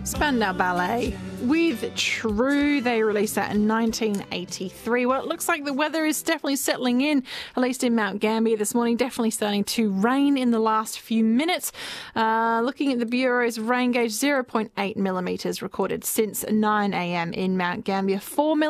Spandau Ballet with True. They released that in 1983. Well, it looks like the weather is definitely settling in, at least in Mount Gambier this morning. Definitely starting to rain in the last few minutes. Looking at the Bureau's rain gauge, 0.8 millimetres recorded since 9 a.m. in Mount Gambier. 4